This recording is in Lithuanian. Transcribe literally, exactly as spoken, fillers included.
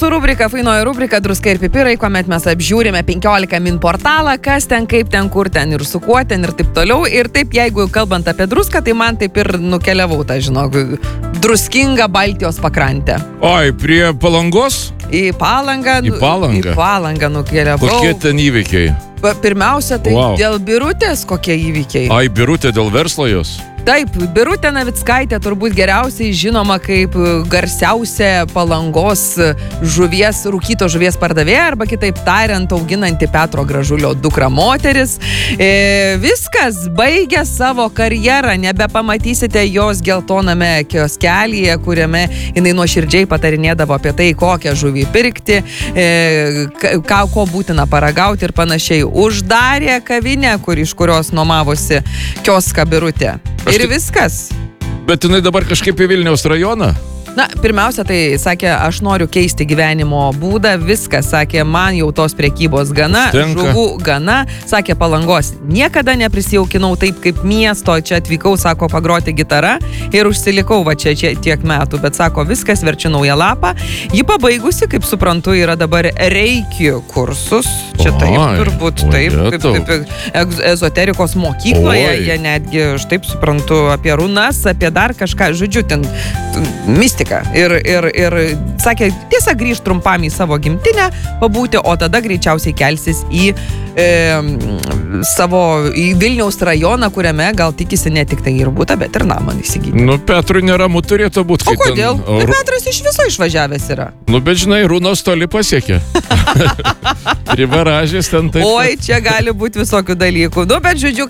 mūsų rubrika, fainoji rubrika Druska ir pipirai, kuomet mes apžiūrime penkiolika min portalą, kas ten, kaip ten, kur ten ir su kuo ten ir taip toliau. Ir taip, jeigu kalbant apie druską, tai man taip ir nukeliavau tą, žinok, druskingą Baltijos pakrantę. Oi, prie Palangos? Į Palangą. Į Palangą. Į Palangą nukeliavau. Kokie ten įvykiai? Pirmiausia, tai Wow. dėl Birutės kokie įvykiai. Ai, Birutė dėl verslo jos? Taip, Birutė Navickaitė turbūt geriausiai žinoma kaip garsiausia Palangos žuvies, rūkyto žuvies pardavėja, arba kitaip tariant, auginanti Petro Gražulio dukra moteris. E, viskas, baigė savo karjerą, nebepamatysite jos geltoname kioskelyje, kuriame jinai nuoširdžiai patarinėdavo apie tai, kokią žuvį pirkti, e, ką, ko būtina paragauti ir panašiai. Uždarė kavinę, kur, iš kurios nuomavosi kioską Birutė. Aš Ir tai- viskas. Bet jinai dabar kažkaip į Vilniaus rajoną? Na, pirmiausia, tai sakė, aš noriu keisti gyvenimo būdą, viskas, sakė, man jau tos prekybos gana, Užtenka. žuvų gana, sakė, Palangos. Niekada neprisijaukinau taip kaip miesto, čia atvykau, sako, pagroti gitarą ir užsilikau va čia, čia tiek metų, bet sako, viskas, verčiu naują lapą. Ji pabaigusi, kaip suprantu, yra dabar reiki kursus, čia taip, Oi, turbūt o taip, kaip, jetau. kaip egz- ezoterikos mokykloje, Oi. jie netgi, aš taip suprantu, apie runas, apie dar kažką, žodžiu, ten mistika. Ir, ir, ir sakė, tiesa, grįž trumpam į savo gimtinę pabūti, o tada greičiausiai kelsis į e, savo, į Vilniaus rajoną, kuriame gal tikisi ne tik tai ir būta, bet ir namą įsigyti. Nu, Petrui neramu turėtų būti. O kodėl? Tai Petras iš viso išvažiavęs yra. Nu, bet žinai, Rūnos toli pasiekė. Prie Varažės ten taip. Oi, čia gali būti visokių dalykų. Nu, bet žodžiu,